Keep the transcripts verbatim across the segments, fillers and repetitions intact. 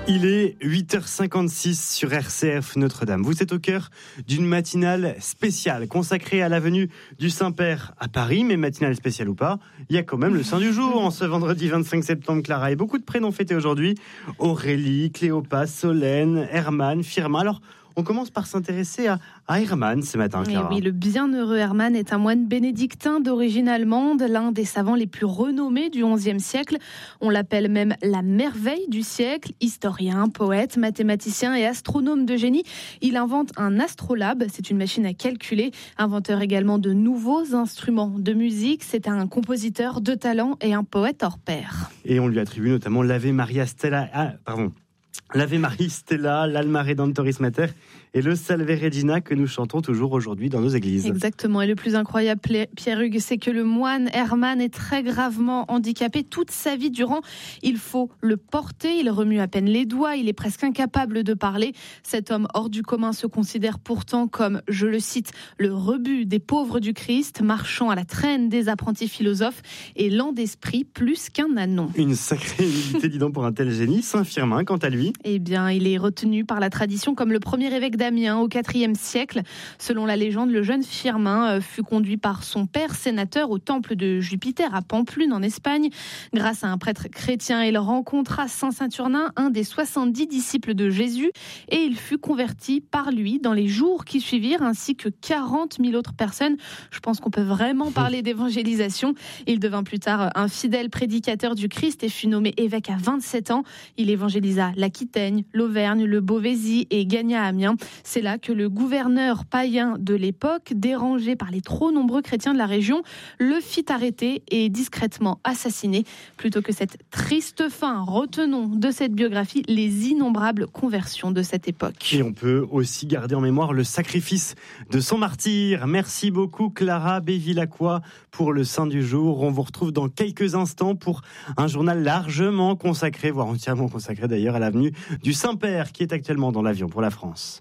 Il est huit heures cinquante-six sur R C F Notre-Dame. Vous êtes au cœur d'une matinale spéciale consacrée à la venue du Saint-Père à Paris, mais matinale spéciale ou pas, il y a quand même le saint du jour en ce vendredi vingt-cinq septembre, Clara. Et beaucoup de prénoms fêtés aujourd'hui. Aurélie, Cléopas, Solène, Herman, Firmin. Alors, on commence par s'intéresser à, à Herman ce matin, Clara. Et oui, le bienheureux Herman est un moine bénédictin d'origine allemande, l'un des savants les plus renommés du onzième siècle. On l'appelle même la merveille du siècle. Historien, poète, mathématicien et astronome de génie, il invente un astrolabe, c'est une machine à calculer. Inventeur également de nouveaux instruments de musique, c'est un compositeur de talent et un poète hors pair. Et on lui attribue notamment l'Ave Maria Stella... Ah, pardon. L'Ave Maria Stella, l'Alma Redemptoris Mater et le Salve Regina que nous chantons toujours aujourd'hui dans nos églises. Exactement. Et le plus incroyable, Pierre-Hugues, c'est que le moine Herman est très gravement handicapé toute sa vie durant. Il faut le porter, il remue à peine les doigts, il est presque incapable de parler. Cet homme hors du commun se considère pourtant comme, je le cite, le rebut des pauvres du Christ, marchant à la traîne des apprentis philosophes et lent d'esprit plus qu'un ânon. Une sacrée humilité, dis donc, pour un tel génie. Saint Firmin, quant à lui, Eh bien, il est retenu par la tradition comme le premier évêque d'Amiens au quatrième siècle. Selon la légende, le jeune Firmin fut conduit par son père sénateur au temple de Jupiter à Pampelune en Espagne. Grâce à un prêtre chrétien, il rencontra Saint Saturnin, un des soixante-dix disciples de Jésus, et il fut converti par lui dans les jours qui suivirent, ainsi que quarante mille autres personnes. Je pense qu'on peut vraiment parler d'évangélisation. Il devint plus tard un fidèle prédicateur du Christ et fut nommé évêque à vingt-sept ans. Il évangélisa l'Aquitaine, l'Auvergne, le Beauvaisis et gagna Amiens. C'est là que le gouverneur païen de l'époque, dérangé par les trop nombreux chrétiens de la région, le fit arrêter et discrètement assassiner. Plutôt que cette triste fin, retenons de cette biographie les innombrables conversions de cette époque. Et on peut aussi garder en mémoire le sacrifice de son martyr. Merci beaucoup Clara Bévilacqua pour le Saint du jour. On vous retrouve dans quelques instants pour un journal largement consacré, voire entièrement consacré d'ailleurs, à l'avenue du Saint-Père qui est actuellement dans l'avion pour la France.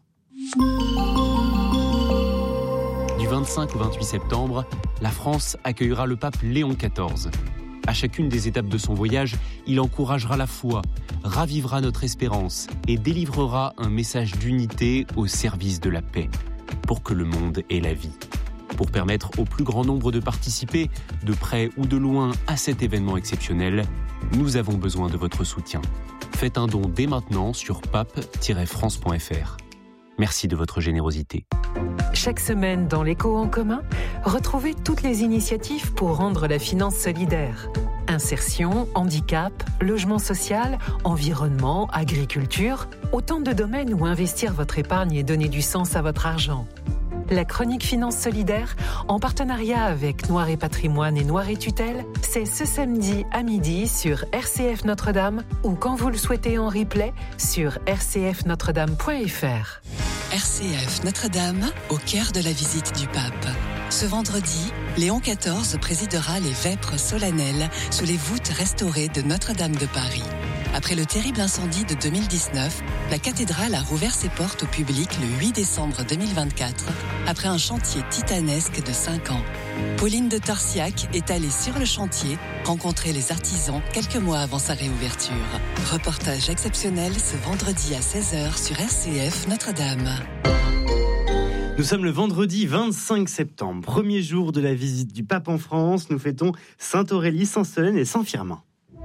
Du vingt-cinq au vingt-huit septembre, la France accueillera le pape Léon quatorze. À chacune des étapes de son voyage, il encouragera la foi, ravivera notre espérance et délivrera un message d'unité au service de la paix, pour que le monde ait la vie. Pour permettre au plus grand nombre de participer, de près ou de loin, à cet événement exceptionnel, nous avons besoin de votre soutien. Faites un don dès maintenant sur pape tiret france point f r. Merci de votre générosité. Chaque semaine dans l'Écho en commun, retrouvez toutes les initiatives pour rendre la finance solidaire. Insertion, handicap, logement social, environnement, agriculture, autant de domaines où investir votre épargne et donner du sens à votre argent. La chronique Finance Solidaire, en partenariat avec Noir et Patrimoine et Noir et Tutelle, c'est ce samedi à midi sur R C F Notre-Dame ou quand vous le souhaitez en replay sur r c f notre dame point f r. R C F Notre-Dame, au cœur de la visite du pape. Ce vendredi, Léon quatorze présidera les vêpres solennelles sous les voûtes restaurées de Notre-Dame de Paris. Après le terrible incendie de deux mille dix-neuf, la cathédrale a rouvert ses portes au public le huit décembre deux mille vingt-quatre, après un chantier titanesque de cinq ans. Pauline de Torsiac est allée sur le chantier rencontrer les artisans quelques mois avant sa réouverture. Reportage exceptionnel ce vendredi à seize heures sur R C F Notre-Dame. Nous sommes le vendredi vingt-cinq septembre, premier jour de la visite du pape en France. Nous fêtons Sainte Aurélie, Saint Solène et Saint Firmin.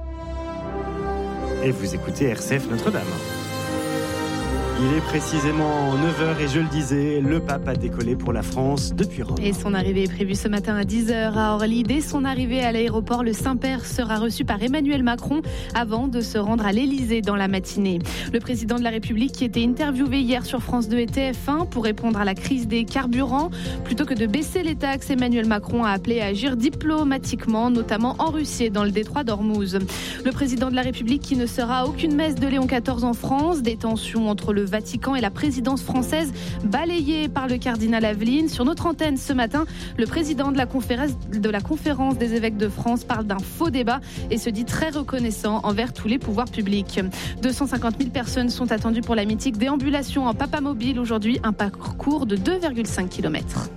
Et vous écoutez R C F Notre-Dame. Il est précisément neuf heures et je le disais, le pape a décollé pour la France depuis Rome. Et son arrivée est prévue ce matin à dix heures à Orly. Dès son arrivée à l'aéroport, le Saint-Père sera reçu par Emmanuel Macron avant de se rendre à l'Élysée dans la matinée. Le président de la République qui était interviewé hier sur France deux et T F un pour répondre à la crise des carburants. Plutôt que de baisser les taxes, Emmanuel Macron a appelé à agir diplomatiquement, notamment en Russie et dans le détroit d'Ormuz. Le président de la République qui ne sera à aucune messe de Léon quatorze en France. Des tensions entre le Vatican et la présidence française balayée par le cardinal Aveline. Sur notre antenne ce matin, le président de la conférence, de la conférence des évêques de France parle d'un faux débat et se dit très reconnaissant envers tous les pouvoirs publics. deux cent cinquante mille personnes sont attendues pour la mythique déambulation en Papamobile aujourd'hui, un parcours de deux virgule cinq kilomètres.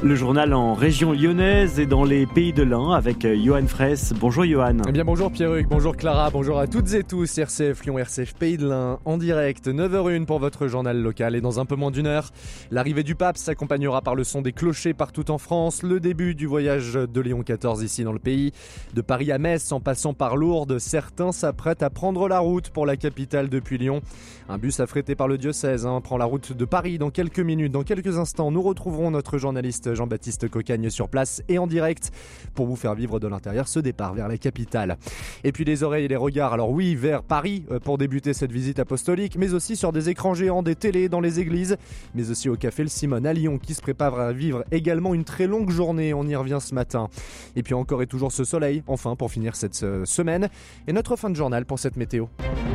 Le journal en région lyonnaise et dans les pays de l'Ain avec Johan Fraisse. Bonjour Johan. Eh bien bonjour Pierruc, bonjour Clara, bonjour à toutes et tous. R C F Lyon, R C F Pays de l'Ain en direct, neuf heures une pour votre journal local. Et dans un peu moins d'une heure, l'arrivée du pape s'accompagnera par le son des clochers partout en France. Le début du voyage de Léon quatorze ici dans le pays. De Paris à Metz en passant par Lourdes, certains s'apprêtent à prendre la route pour la capitale depuis Lyon. Un bus affrété par le diocèse hein, prend la route de Paris dans quelques minutes. Dans quelques instants, nous retrouverons notre journaliste Jean-Baptiste Cocagne sur place et en direct pour vous faire vivre de l'intérieur ce départ vers la capitale. Et puis les oreilles et les regards, alors oui, vers Paris pour débuter cette visite apostolique, mais aussi sur des écrans géants, des télés dans les églises, mais aussi au Café Le Simone à Lyon qui se prépare à vivre également une très longue journée, on y revient ce matin. Et puis encore et toujours ce soleil, enfin pour finir cette semaine, et notre fin de journal pour cette météo.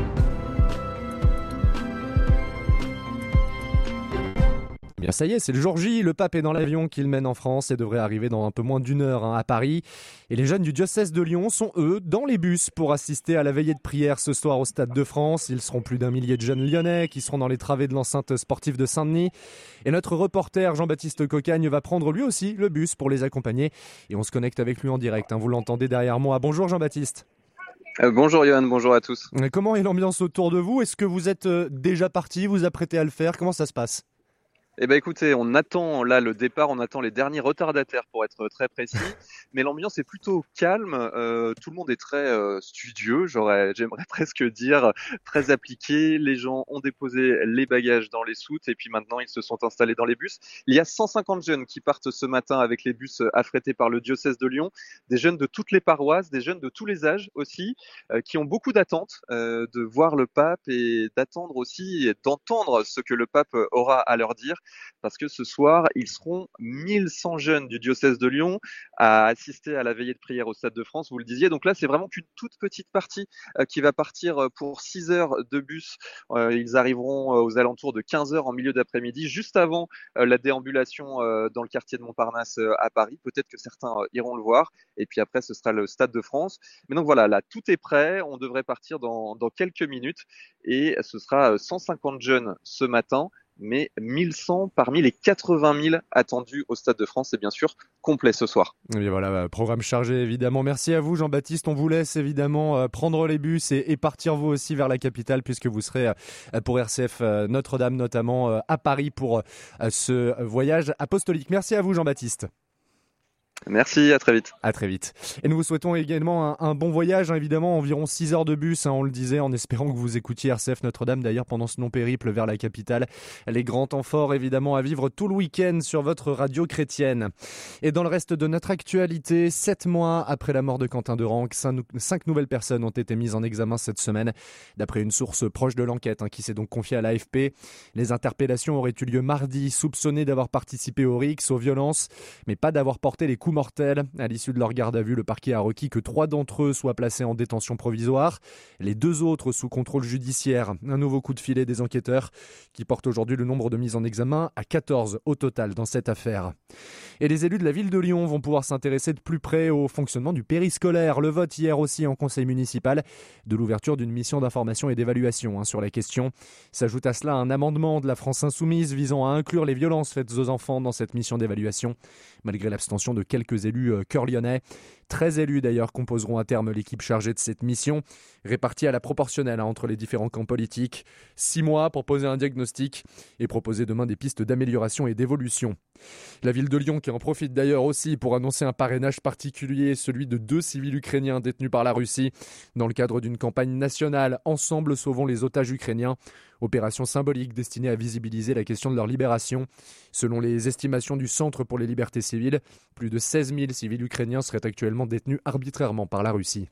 Bien ça y est, c'est le jour J, le pape est dans l'avion qu'il mène en France et devrait arriver dans un peu moins d'une heure hein, à Paris. Et les jeunes du diocèse de Lyon sont eux dans les bus pour assister à la veillée de prière ce soir au Stade de France. Ils seront plus d'un millier de jeunes lyonnais qui seront dans les travées de l'enceinte sportive de Saint-Denis. Et notre reporter Jean-Baptiste Cocagne va prendre lui aussi le bus pour les accompagner. Et on se connecte avec lui en direct, hein, vous l'entendez derrière moi. Bonjour Jean-Baptiste. Euh, bonjour Johan, bonjour à tous. Et comment est l'ambiance autour de vous ? Est-ce que vous êtes euh, déjà parti, vous apprêtez à le faire ? Comment ça se passe ? Eh ben écoutez, on attend là le départ, on attend les derniers retardataires pour être très précis, mais l'ambiance est plutôt calme, euh, tout le monde est très euh, studieux, j'aurais, j'aimerais presque dire très appliqué, les gens ont déposé les bagages dans les soutes et puis maintenant ils se sont installés dans les bus. Il y a cent cinquante jeunes qui partent ce matin avec les bus affrétés par le diocèse de Lyon, des jeunes de toutes les paroisses, des jeunes de tous les âges aussi, euh, qui ont beaucoup d'attentes euh, de voir le pape et d'attendre aussi et d'entendre ce que le pape aura à leur dire. Parce que ce soir, ils seront mille cent jeunes du diocèse de Lyon à assister à la veillée de prière au Stade de France, vous le disiez. Donc là, c'est vraiment qu'une toute petite partie euh, qui va partir pour six heures de bus. Euh, ils arriveront aux alentours de quinze heures en milieu d'après-midi, juste avant euh, la déambulation euh, dans le quartier de Montparnasse euh, à Paris. Peut-être que certains euh, iront le voir. Et puis après, ce sera le Stade de France. Mais donc voilà, là, tout est prêt. On devrait partir dans, dans quelques minutes. Et ce sera cent cinquante jeunes ce matin, mais mille cent parmi les quatre-vingt mille attendus au Stade de France, et bien sûr complet ce soir. Et voilà, programme chargé évidemment. Merci à vous Jean-Baptiste, on vous laisse évidemment prendre les bus et, et partir vous aussi vers la capitale puisque vous serez pour R C F Notre-Dame notamment à Paris pour ce voyage apostolique. Merci à vous Jean-Baptiste. Merci, à très vite. À très vite. Et nous vous souhaitons également un, un bon voyage, hein, évidemment, environ six heures de bus, hein, on le disait, en espérant que vous écoutiez R C F Notre-Dame, d'ailleurs, pendant ce long périple vers la capitale. Les grands temps forts, évidemment, à vivre tout le week-end sur votre radio chrétienne. Et dans le reste de notre actualité, sept mois après la mort de Quentin Derenc, cinq, cinq nouvelles personnes ont été mises en examen cette semaine, d'après une source proche de l'enquête, hein, qui s'est donc confiée à l'A F P. Les interpellations auraient eu lieu mardi, soupçonnés d'avoir participé aux rixes, aux violences, mais pas d'avoir porté les coups mortels. À l'issue de leur garde à vue, le parquet a requis que trois d'entre eux soient placés en détention provisoire, les deux autres sous contrôle judiciaire. Un nouveau coup de filet des enquêteurs qui porte aujourd'hui le nombre de mises en examen à quatorze au total dans cette affaire. Et les élus de la ville de Lyon vont pouvoir s'intéresser de plus près au fonctionnement du périscolaire. Le vote hier aussi en conseil municipal de l'ouverture d'une mission d'information et d'évaluation hein, sur la question. S'ajoute à cela un amendement de la France Insoumise visant à inclure les violences faites aux enfants dans cette mission d'évaluation. Malgré l'abstention de quelques élus euh, cœur lyonnais, treize élus d'ailleurs composeront à terme l'équipe chargée de cette mission, répartie à la proportionnelle hein, entre les différents camps politiques. Six mois pour poser un diagnostic et proposer demain des pistes d'amélioration et d'évolution. La ville de Lyon qui en profite d'ailleurs aussi pour annoncer un parrainage particulier, celui de deux civils ukrainiens détenus par la Russie, dans le cadre d'une campagne nationale « Ensemble sauvons les otages ukrainiens ». Opération symbolique destinée à visibiliser la question de leur libération. Selon les estimations du Centre pour les libertés civiles, plus de seize mille civils ukrainiens seraient actuellement détenus arbitrairement par la Russie.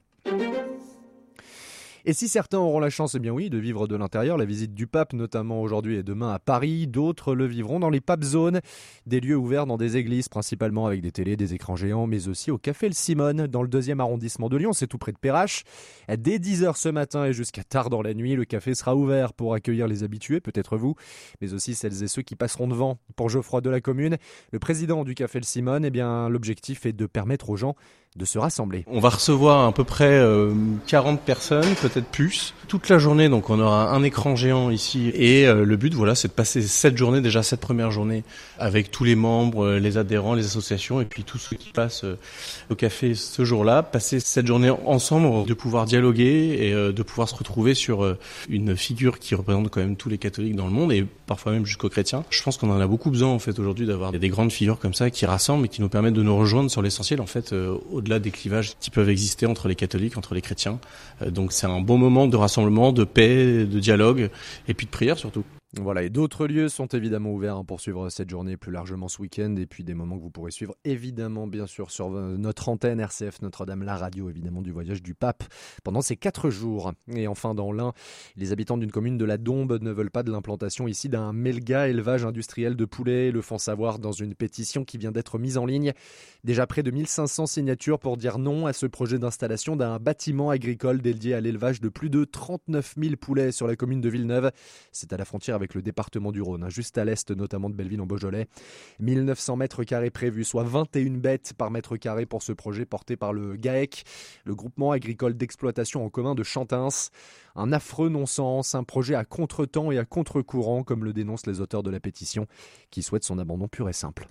Et si certains auront la chance, eh bien oui, de vivre de l'intérieur, la visite du pape, notamment aujourd'hui et demain à Paris, d'autres le vivront dans les pape zones, des lieux ouverts dans des églises, principalement avec des télés, des écrans géants, mais aussi au Café Le Simone, dans le deuxième arrondissement de Lyon, c'est tout près de Perrache. Dès dix heures ce matin et jusqu'à tard dans la nuit, le café sera ouvert pour accueillir les habitués, peut-être vous, mais aussi celles et ceux qui passeront devant. Pour Geoffroy de la Commune, le président du Café Le Simone, eh bien, l'objectif est de permettre aux gens de se rassembler. On va recevoir à peu près euh, quarante personnes, peut-être plus, toute la journée. Donc on aura un écran géant ici et euh, le but, voilà, c'est de passer cette journée, déjà cette première journée, avec tous les membres, les adhérents, les associations et puis tous ceux qui passent euh, au café ce jour-là, passer cette journée ensemble, de pouvoir dialoguer et euh, de pouvoir se retrouver sur euh, une figure qui représente quand même tous les catholiques dans le monde et parfois même jusqu'aux chrétiens. Je pense qu'on en a beaucoup besoin en fait aujourd'hui d'avoir des grandes figures comme ça qui rassemblent et qui nous permettent de nous rejoindre sur l'essentiel en fait, euh, au-delà des clivages qui peuvent exister entre les catholiques, entre les chrétiens. Euh, donc c'est un bon moment de rassemblement, de paix, de dialogue et puis de prière surtout. Voilà, et d'autres lieux sont évidemment ouverts pour suivre cette journée, plus largement ce week-end, et puis des moments que vous pourrez suivre évidemment, bien sûr, sur notre antenne R C F Notre-Dame, la radio évidemment du voyage du pape, pendant ces quatre jours. Et enfin dans l'Ain, les habitants d'une commune de la Dombe ne veulent pas de l'implantation ici d'un méga élevage industriel de poulets, le font savoir dans une pétition qui vient d'être mise en ligne. Déjà près de mille cinq cents signatures pour dire non à ce projet d'installation d'un bâtiment agricole dédié à l'élevage de plus de trente-neuf mille poulets sur la commune de Villeneuve. C'est à la frontière avec le département du Rhône, juste à l'est notamment de Belleville en Beaujolais. mille neuf cents mètres carrés prévus, soit vingt et une bêtes par mètre carré pour ce projet porté par le GAEC, le groupement agricole d'exploitation en commun de Chantins. Un affreux non-sens, un projet à contre-temps et à contre-courant, comme le dénoncent les auteurs de la pétition, qui souhaitent son abandon pur et simple.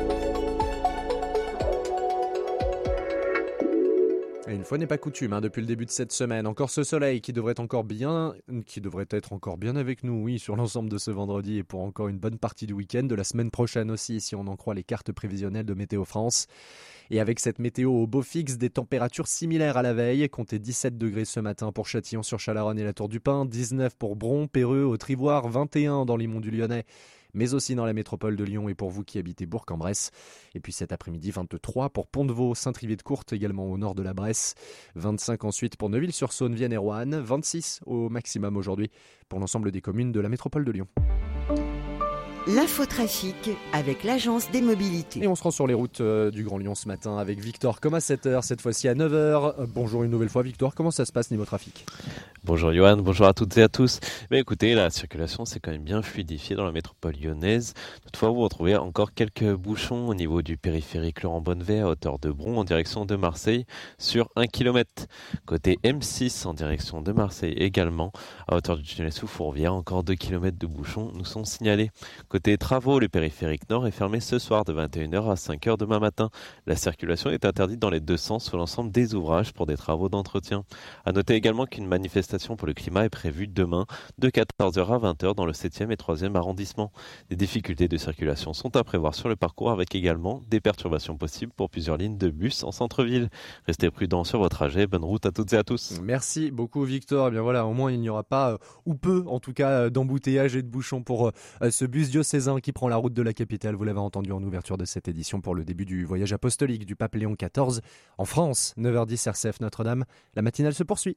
Et une fois n'est pas coutume, hein, depuis le début de cette semaine, encore ce soleil qui devrait encore bien, qui devrait être encore bien avec nous, oui, sur l'ensemble de ce vendredi et pour encore une bonne partie du week-end, de la semaine prochaine aussi, si on en croit les cartes prévisionnelles de Météo France. Et avec cette météo au beau fixe, des températures similaires à la veille, comptez dix-sept degrés ce matin pour Châtillon-sur-Chalaronne et la Tour du Pin, dix-neuf pour Bron, Péreux, Haute-Ivoire, vingt et un dans les monts du Lyonnais, mais aussi dans la métropole de Lyon et pour vous qui habitez Bourg-en-Bresse. Et puis cet après-midi, vingt-trois pour Pont-de-Vaux, Saint-Trivier-de-Courte, également au nord de la Bresse. vingt-cinq ensuite pour Neuville-sur-Saône, Vienne et Roanne. vingt-six au maximum aujourd'hui pour l'ensemble des communes de la métropole de Lyon. L'infotrafic avec l'agence des mobilités. Et on se rend sur les routes euh, du Grand Lyon ce matin avec Victor, comme à sept heures, cette fois-ci à neuf heures. Euh, bonjour une nouvelle fois Victor, comment ça se passe niveau trafic ? Bonjour Johan, bonjour à toutes et à tous. Mais écoutez, la circulation s'est quand même bien fluidifiée dans la métropole lyonnaise. Toutefois, vous retrouvez encore quelques bouchons au niveau du périphérique Laurent Bonnevet à hauteur de Bron en direction de Marseille sur un kilomètre. Côté M six en direction de Marseille également, à hauteur du tunnel sous Fourvière, encore deux kilomètres de bouchons nous sont signalés. Côté travaux, le périphérique nord est fermé ce soir de vingt et une heures à cinq heures demain matin. La circulation est interdite dans les deux sens sur l'ensemble des ouvrages pour des travaux d'entretien. À noter également qu'une manifestation pour le climat est prévue demain de quatorze heures à vingt heures dans le septième et troisième arrondissement. Des difficultés de circulation sont à prévoir sur le parcours avec également des perturbations possibles pour plusieurs lignes de bus en centre-ville. Restez prudents sur vos trajets. Bonne route à toutes et à tous. Merci beaucoup Victor. Eh bien voilà, au moins il n'y aura pas, euh, ou peu en tout cas, euh, d'embouteillage et de bouchons pour euh, ce bus diocésain qui prend la route de la capitale. Vous l'avez entendu en ouverture de cette édition pour le début du voyage apostolique du pape Léon quatorze en France. neuf heures dix R C F Notre-Dame. La matinale se poursuit.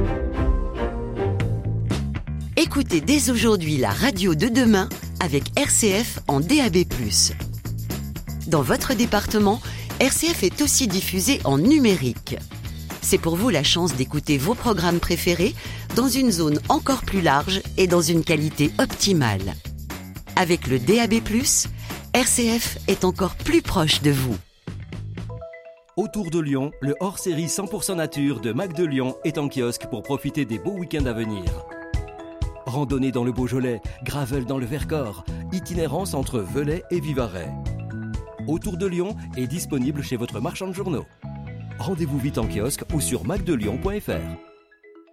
Écoutez dès aujourd'hui la radio de demain avec R C F en D A B plus. Dans votre département, R C F est aussi diffusé en numérique. C'est pour vous la chance d'écouter vos programmes préférés dans une zone encore plus large et dans une qualité optimale. Avec le D A B plus, R C F est encore plus proche de vous. Autour de Lyon, le hors-série cent pour cent nature de Mac de Lyon est en kiosque pour profiter des beaux week-ends à venir. Randonnée dans le Beaujolais, gravel dans le Vercors, itinérance entre Velay et Vivarais. Autour de Lyon est disponible chez votre marchand de journaux. Rendez-vous vite en kiosque ou sur mac de lyon point f r.